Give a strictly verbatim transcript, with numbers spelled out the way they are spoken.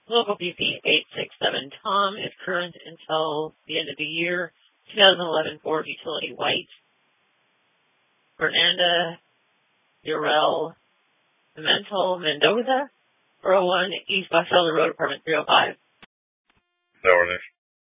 Local P P eight six seven Tom is current until the end of the year. twenty eleven Ford Utility White. Fernanda Urel Pimentel Mendoza, four oh one East Buckfelder Road, apartment three oh five. That one is.